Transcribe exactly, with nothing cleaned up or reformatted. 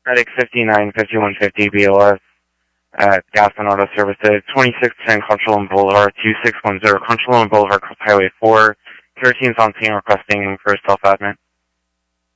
Medic fifty-nine fifty-one fifty B O S at Gas and Auto Services, twenty-six ten Crunchland Boulevard, two six one zero Crunchland Boulevard, Highway four. thirteen is on scene requesting for self-admin.